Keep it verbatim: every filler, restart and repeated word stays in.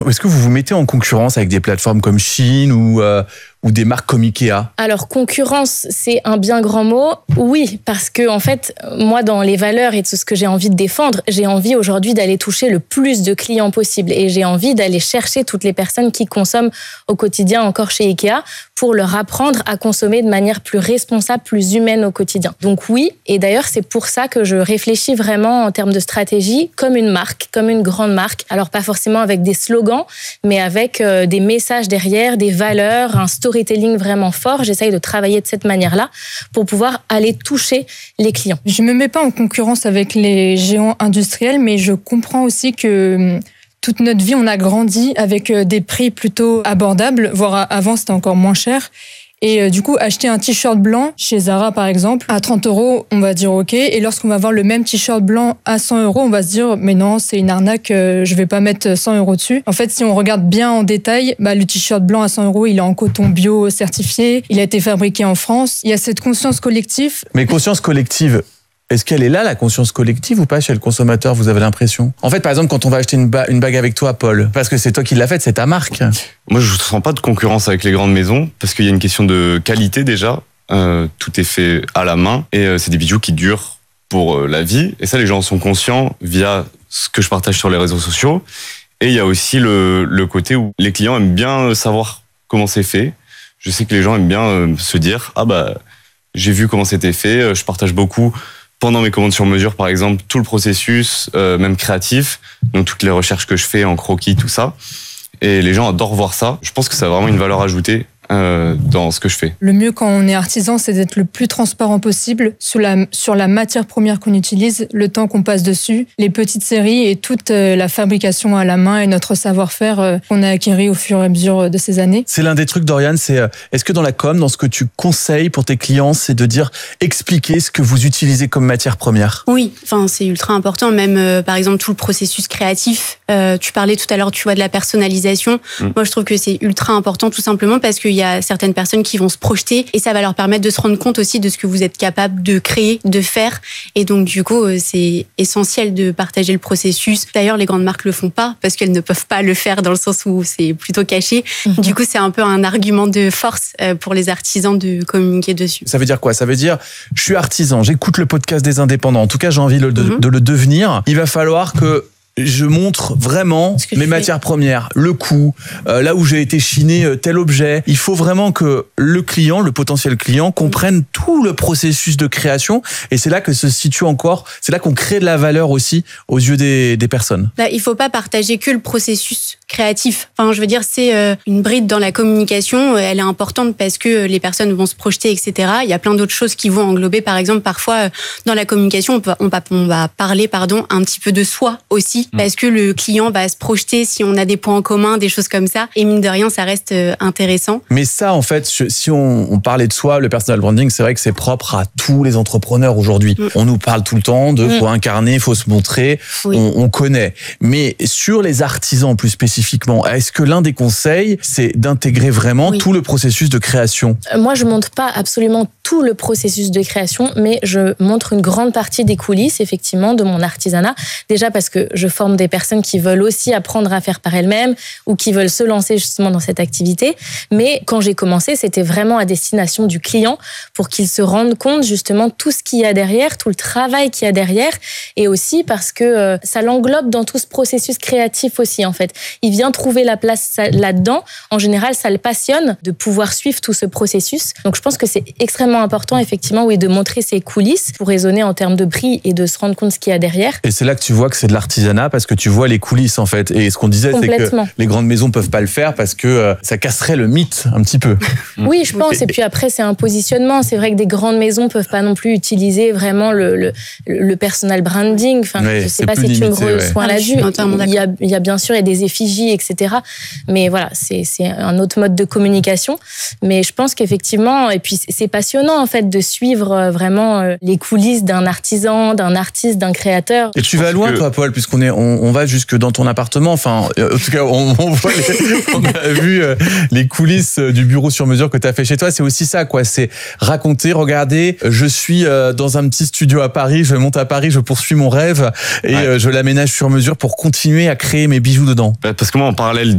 Est-ce que vous vous mettez en concurrence avec des plateformes comme Shein ou, euh, ou des marques comme Ikea ? Alors, concurrence, c'est un bien grand mot. Oui, parce que, en fait, moi, dans les valeurs et tout ce que j'ai envie de défendre, j'ai envie aujourd'hui d'aller toucher le plus de clients possible. Et j'ai envie d'aller chercher toutes les personnes qui consomment au quotidien encore chez Ikea pour leur apprendre à consommer de manière plus responsable, plus humaine au quotidien. Donc oui, et d'ailleurs, c'est pour ça que je réfléchis vraiment en termes de stratégie comme une marque, comme une grande marque. Alors, pas forcément avec des slogans, mais avec euh, des messages derrière, des valeurs, un storytelling vraiment fort. J'essaye de travailler de cette manière-là pour pouvoir aller toucher les clients. Je me mets pas en concurrence avec les géants industriels, mais je comprends aussi que toute notre vie, on a grandi avec des prix plutôt abordables, voire avant, c'était encore moins cher. Et du coup, acheter un t-shirt blanc chez Zara, par exemple, à trente euros, on va dire OK. Et lorsqu'on va voir le même t-shirt blanc à cent euros, on va se dire, mais non, c'est une arnaque, je vais pas mettre cent euros dessus. En fait, si on regarde bien en détail, bah, le t-shirt blanc à cent euros, il est en coton bio certifié, il a été fabriqué en France. Il y a cette conscience collective. Mais conscience collective, est-ce qu'elle est là, la conscience collective, ou pas, chez le consommateur, vous avez l'impression ? En fait, par exemple, quand on va acheter une, ba- une bague avec toi, Paul, parce que c'est toi qui l'as faite, c'est ta marque. Moi, je ne sens pas de concurrence avec les grandes maisons, parce qu'il y a une question de qualité déjà. Euh, tout est fait à la main, et euh, c'est des bijoux qui durent pour euh, la vie. Et ça, les gens en sont conscients via ce que je partage sur les réseaux sociaux. Et il y a aussi le, le côté où les clients aiment bien savoir comment c'est fait. Je sais que les gens aiment bien euh, se dire « Ah bah, j'ai vu comment c'était fait, je partage beaucoup ». Pendant mes commandes sur mesure, par exemple, tout le processus, euh, même créatif, donc toutes les recherches que je fais en croquis, tout ça. Et les gens adorent voir ça. Je pense que ça a vraiment une valeur ajoutée euh, dans ce que je fais. Le mieux quand on est artisan, c'est d'être le plus transparent possible sur la, sur la matière première qu'on utilise, le temps qu'on passe dessus, les petites séries et toute euh, la fabrication à la main et notre savoir-faire euh, qu'on a acquis au fur et à mesure de ces années. C'est l'un des trucs, Dorian, c'est euh, est-ce que dans la com, dans ce que tu conseilles pour tes clients, c'est de dire, expliquer ce que vous utilisez comme matière première ? Oui, enfin c'est ultra important. Même euh, par exemple tout le processus créatif. Euh, tu parlais tout à l'heure, tu vois, de la personnalisation. Mmh. Moi, je trouve que c'est ultra important, tout simplement parce qu'il y a certaines personnes qui vont se projeter et ça va leur permettre de se rendre compte aussi de ce que vous êtes capable de créer, de faire. Et donc, du coup, c'est essentiel de partager le processus. D'ailleurs, les grandes marques le font pas parce qu'elles ne peuvent pas le faire dans le sens où c'est plutôt caché. Mmh. Du coup, c'est un peu un argument de force pour les artisans de communiquer dessus. Ça veut dire quoi ? Ça veut dire, je suis artisan, j'écoute le podcast des indépendants. En tout cas, j'ai envie de, mmh. de le devenir. Il va falloir que je montre vraiment mes matières premières, le coût, euh, là où j'ai été chiné euh, tel objet. Il faut vraiment que le client, le potentiel client, comprenne tout le processus de création. Et c'est là que se situe encore, c'est là qu'on crée de la valeur aussi aux yeux des, des personnes. Là, il faut pas partager que le processus créatif. Enfin, je veux dire, c'est euh, une bride dans la communication. Elle est importante parce que les personnes vont se projeter, et cetera. Il y a plein d'autres choses qui vont englober. Par exemple, parfois, euh, dans la communication, on, peut, on, va, on va parler, pardon, un petit peu de soi aussi. Parce que le client va se projeter si on a des points en commun, des choses comme ça. Et mine de rien, ça reste intéressant. Mais ça, en fait, si on, on parlait de soi, le personal branding, c'est vrai que c'est propre à tous les entrepreneurs aujourd'hui. Mm. On nous parle tout le temps de mm. faut incarner, faut se montrer, oui. on, on connaît. Mais sur les artisans plus spécifiquement, est-ce que l'un des conseils, c'est d'intégrer vraiment oui. tout le processus de création ? Moi, je montre pas absolument tout le processus de création, mais je montre une grande partie des coulisses, effectivement, de mon artisanat. Déjà parce que je forme des personnes qui veulent aussi apprendre à faire par elles-mêmes ou qui veulent se lancer justement dans cette activité. Mais quand j'ai commencé, c'était vraiment à destination du client pour qu'il se rende compte justement tout ce qu'il y a derrière, tout le travail qu'il y a derrière, et aussi parce que euh, ça l'englobe dans tout ce processus créatif aussi, en fait. Il vient trouver la place là-dedans. En général, ça le passionne de pouvoir suivre tout ce processus. Donc, je pense que c'est extrêmement important, effectivement, oui, de montrer ses coulisses pour raisonner en termes de prix et de se rendre compte ce qu'il y a derrière. Et c'est là que tu vois que c'est de l'artisanat parce que tu vois les coulisses, en fait. Et ce qu'on disait, c'est que les grandes maisons peuvent pas le faire parce que euh, ça casserait le mythe un petit peu. Oui, je pense. Et puis après, c'est un positionnement. C'est vrai que des grandes maisons peuvent pas non plus utiliser vraiment le, le, le personal branding. Enfin, ouais, je sais pas si tu me rejoins là-dessus. Il y a, il y a bien sûr il y a des effigies, et cetera. Mais voilà, c'est, c'est un autre mode de communication. Mais je pense qu'effectivement, et puis c'est passionnant en fait de suivre vraiment les coulisses d'un artisan, d'un artiste, d'un créateur. Et tu vas loin, que... toi, Paul, puisqu'on est, on, on va jusque dans ton appartement. Enfin, en tout cas, on, on voit, les, on a vu les coulisses du bureau sur mesure que tu as fait chez toi. C'est aussi ça, quoi. C'est raconter, regarder. Je suis dans un petit studio à Paris. Je monte à Paris. Je poursuis mon rêve et ouais. je l'aménage sur mesure pour continuer à créer mes bijoux dedans. Parce que moi, en parallèle